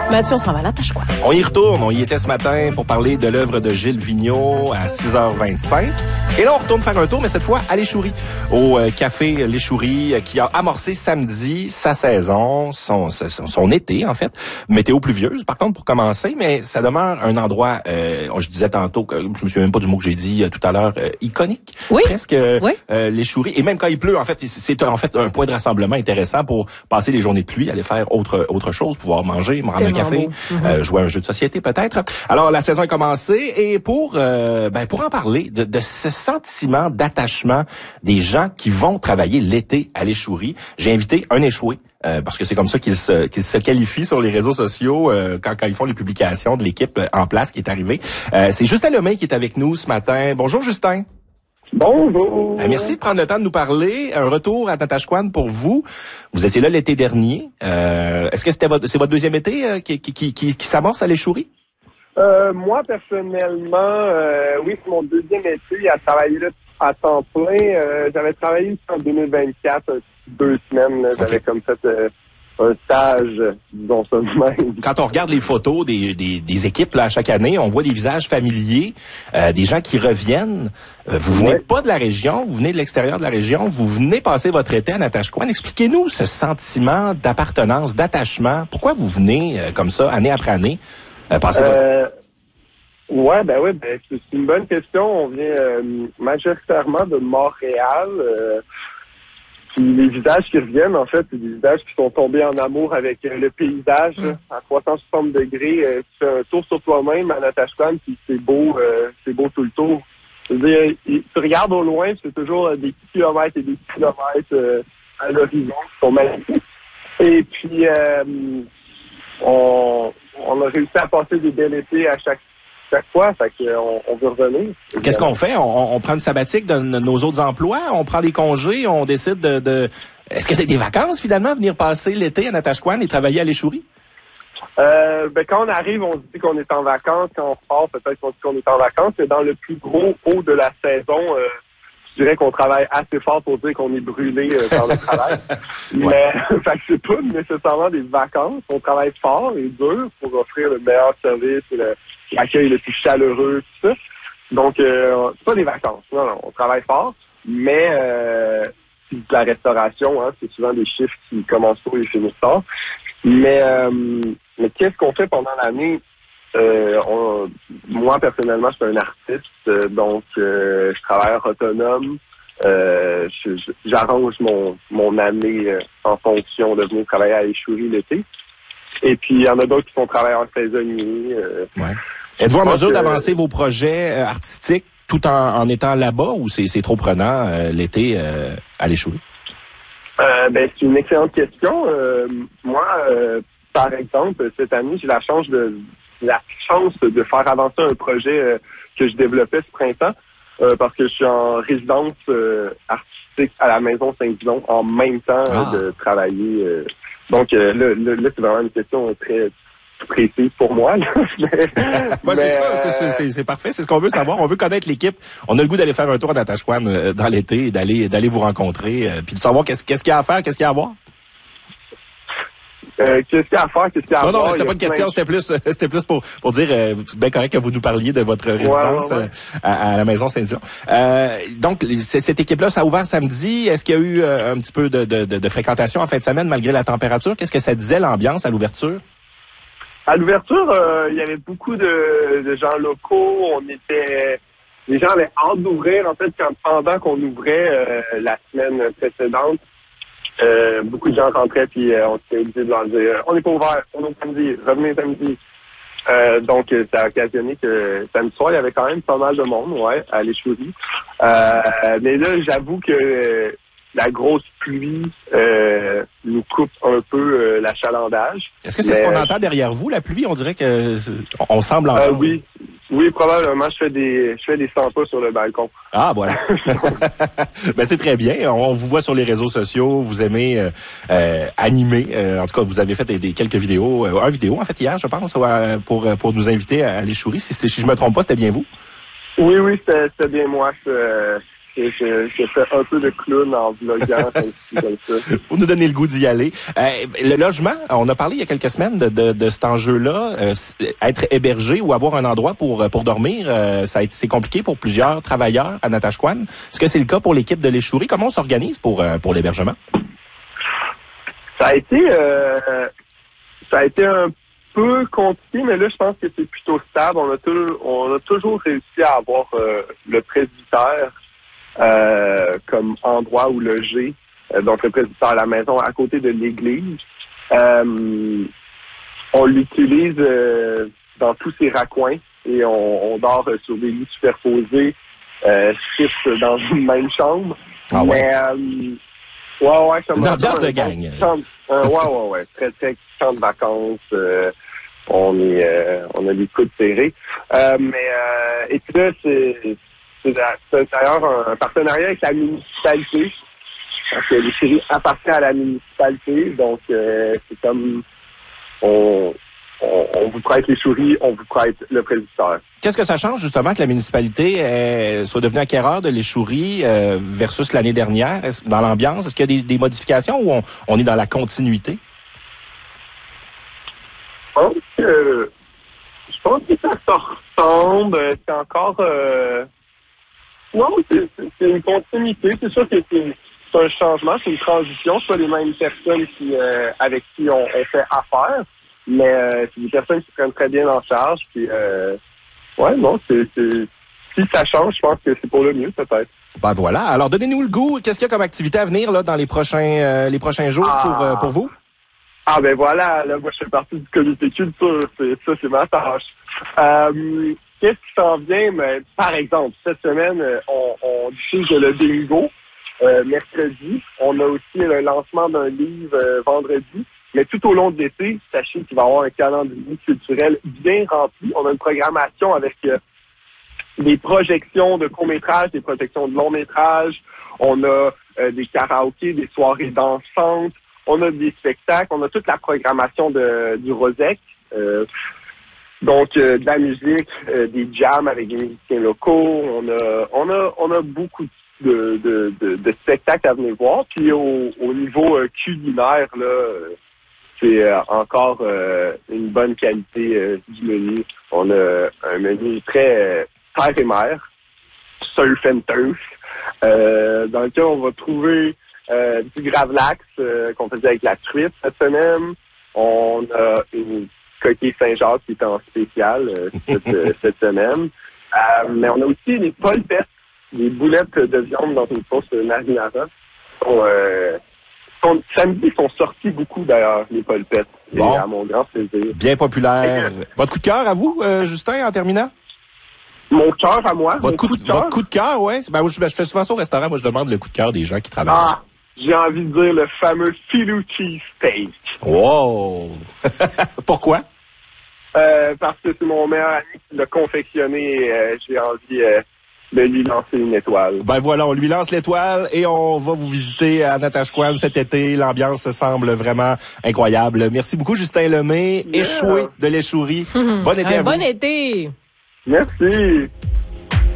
Mathieu, on s'en va à Natashquan. On y retourne. On y était ce matin pour parler de l'œuvre de Gilles Vigneault à 6h25. Et là, on retourne faire un tour, mais cette fois à l'Échourie, au café L'Échourie, qui a amorcé samedi sa saison, son été, en fait. Météo pluvieuse, par contre, pour commencer, mais ça demeure un endroit, je disais tantôt, je me souviens même pas du mot que j'ai dit tout à l'heure, iconique. Oui. Presque, oui. L'Échourie. Et même quand il pleut, en fait, c'est en fait un point de rassemblement intéressant pour passer les journées de pluie, aller faire autre chose, pouvoir manger, me rendre un café, jouer à un jeu de société peut-être. Alors, la saison est commencée et pour en parler de ce sentiment d'attachement des gens qui vont travailler l'été à l'Échourie, j'ai invité un échoué. Parce que c'est comme ça qu'ils se qualifient sur les réseaux sociaux quand ils font les publications de l'équipe en place qui est arrivée. C'est Justin Lemay qui est avec nous ce matin. Bonjour Justin. Bonjour. Merci de prendre le temps de nous parler. Un retour à Natashquan pour vous. Vous étiez là l'été dernier. Est-ce que c'est votre deuxième été qui s'amorce à l'Échourie? Moi, personnellement, oui, c'est mon deuxième été à travailler là à temps plein. J'avais travaillé ici en 2024, 2 semaines. Là, j'avais comme fait un stage, disons ça de même. Quand on regarde les photos des équipes là, chaque année, on voit des visages familiers, des gens qui reviennent. Vous venez pas de la région, vous venez de l'extérieur de la région, vous venez passer votre été à Natashquan. Expliquez-nous ce sentiment d'appartenance, d'attachement. Pourquoi vous venez comme ça, année après année, passer votre... c'est une bonne question. On vient majoritairement de Montréal. Puis les visages qui reviennent, en fait, c'est des visages qui sont tombés en amour avec le paysage à 360 degrés. Tu fais un tour sur toi-même à Natashquan, puis c'est beau tout le tour. Je veux dire, tu regardes au loin, c'est toujours des kilomètres et des kilomètres à l'horizon qui sont magnifiques. Et puis, on a réussi à passer des belles étés à chaque fois, fait qu'on veut revenir. Qu'est-ce qu'on fait? On prend une sabbatique de nos autres emplois? On prend des congés? On décide de... Est-ce que c'est des vacances, finalement, venir passer l'été à Natashquan et travailler à l'Échourie? Quand on arrive, on se dit qu'on est en vacances. Quand on part, peut-être qu'on dit qu'on est en vacances. Mais dans le plus gros haut de la saison, je dirais qu'on travaille assez fort pour dire qu'on est brûlé par le travail. Mais c'est pas nécessairement des vacances. On travaille fort et dur pour offrir le meilleur service et l'accueil le plus chaleureux, tout ça. Donc, c'est pas des vacances. Non, on travaille fort. Mais la restauration, c'est souvent des chiffres qui commencent tôt et finissent tard. Mais qu'est-ce qu'on fait pendant l'année? Moi, personnellement, je suis un artiste, donc je travaille autonome. J'arrange mon année en fonction de venir travailler à l'Échourie l'été. Et puis, il y en a d'autres qui sont travailleurs saisonniers. Êtes-vous en mesure d'avancer vos projets artistiques tout en étant là-bas ou c'est trop prenant l'été à l'Échourie? C'est une excellente question. Moi, par exemple, cette année, j'ai la chance de faire avancer un projet que je développais ce printemps parce que je suis en résidence artistique à la Maison Saint-Dilon en même temps de travailler. Donc là, c'est vraiment une question très précise pour moi. C'est parfait, c'est ce qu'on veut savoir. On veut connaître l'équipe. On a le goût d'aller faire un tour à Natashquan dans l'été et d'aller vous rencontrer, puis de savoir qu'est-ce qu'il y a à faire, qu'est-ce qu'il y a à voir. Qu'est-ce qu'il y a à faire, qu'est-ce qu'il y a à voir? Non, c'était pas une question, c'était plus pour dire, c'est bien correct que vous nous parliez de votre résidence à la Maison Saint-Dilon. Donc, cette équipe-là, ça a ouvert samedi. Est-ce qu'il y a eu un petit peu de fréquentation en fin de semaine malgré la température? Qu'est-ce que ça disait, l'ambiance à l'ouverture? À l'ouverture, il y avait beaucoup de gens locaux. Les gens avaient hâte d'ouvrir. En fait, pendant qu'on ouvrait la semaine précédente, beaucoup de gens rentraient puis on s'était dit de leur dire on n'est pas ouvert, on ouvre samedi, revenez samedi. Donc, ça a occasionné que samedi soir, il y avait quand même pas mal de monde, à l'Échourie. Mais là, j'avoue que la grosse pluie nous coupe un peu l'achalandage. Est-ce que c'est ce qu'on entend derrière vous, la pluie? On dirait que on semble entendre. Oui, probablement. Je fais des 100 pas sur le balcon. Ah, voilà. C'est très bien. On vous voit sur les réseaux sociaux. Vous aimez animer. En tout cas, vous avez fait quelques vidéos. Un vidéo, en fait, hier, je pense, pour nous inviter à l'Échourie. Si je me trompe pas, c'était bien vous? Oui, c'était bien moi. que je fais un peu de clown en vloguant comme ça. Pour nous donner le goût d'y aller. Le logement, on a parlé il y a quelques semaines de cet enjeu-là. Être hébergé ou avoir un endroit pour dormir, c'est compliqué pour plusieurs travailleurs à Natashquan. Est-ce que c'est le cas pour l'équipe de l'Échourie? Comment on s'organise pour l'hébergement? Ça a été un peu compliqué, mais là, je pense que c'est plutôt stable. On a toujours réussi à avoir le presbytère comme endroit où loger. Donc, le presbytère à la maison à côté de l'église. On l'utilise dans tous ses raccoins et on dort sur des lits superposés, 6 dans une même chambre. Ah ouais? Mais, ouais, comme une ambiance de gang. Ouais. Très, très camp de vacances. On a les coudes serrés. Et puis là, c'est d'ailleurs un partenariat avec la municipalité. Parce que l'Échourie appartient à la municipalité. Donc, c'est comme on vous prête l'Échourie, on vous prête le presbytère. Qu'est-ce que ça change justement que la municipalité soit devenue acquéreur de l'Échourie versus l'année dernière dans l'ambiance? Est-ce qu'il y a des modifications ou on est dans la continuité? Je pense que ça se ressemble. C'est encore... Non, c'est une continuité. C'est sûr que c'est un changement, c'est une transition. C'est pas les mêmes personnes avec qui on fait affaire, mais c'est des personnes qui prennent très bien en charge. Puis, si ça change, je pense que c'est pour le mieux, peut-être. Ben voilà. Alors, donnez-nous le goût. Qu'est-ce qu'il y a comme activité à venir là dans les prochains jours pour vous? Ah ben voilà, là, moi je fais partie du comité culture, c'est ma tâche. Qu'est-ce qui s'en vient? Mais, par exemple, cette semaine, on diffuse le bingo mercredi. On a aussi le lancement d'un livre vendredi. Mais tout au long de l'été, sachez qu'il va y avoir un calendrier culturel bien rempli. On a une programmation avec des projections de courts-métrages, des projections de longs-métrages. On a des karaokés, des soirées dansantes. On a des spectacles, on a toute la programmation du Rosec. Donc, de la musique, des jams avec des musiciens locaux. On a beaucoup de spectacles à venir voir. Puis au niveau culinaire, là, c'est encore une bonne qualité du menu. On a un menu très terre et mer, surf and turf, dans lequel on va trouver du gravlax qu'on faisait avec la truite cette semaine. On a une coquille Saint-Jacques qui est en spécial cette semaine. Mais on a aussi des polpettes, des boulettes de viande dans une sauce marinara. Samedi, ils sont sortis beaucoup d'ailleurs, les polpettes. Bon. Et à mon grand plaisir. Bien populaire. Votre coup de cœur à vous, Justin, en terminant? Mon cœur à moi. Votre coup de cœur, ouais. Ben, je fais souvent ça au restaurant. Moi, je demande le coup de cœur des gens qui travaillent. Ah, j'ai envie de dire le fameux Philou Cheesesteak. Wow! Pourquoi? Parce que c'est mon meilleur ami qui l'a confectionné et j'ai envie de lui lancer une étoile. Ben voilà, on lui lance l'étoile et on va vous visiter à Natashquan cet été. L'ambiance semble vraiment incroyable. Merci beaucoup, Justin Lemay, échoué de l'Échourie. Bon été à vous. Bon été! Merci!